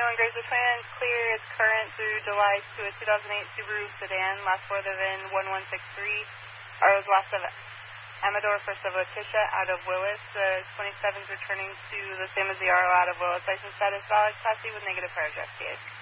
One Grazer Plan, clear is current through July to a 2008 Subaru sedan, last four other than 1163. RO's last of Amador, first of Letitia, out of Willis. 27's returning to the same as the RO out of Willis. License status valid, Class C with negative prior draft PA.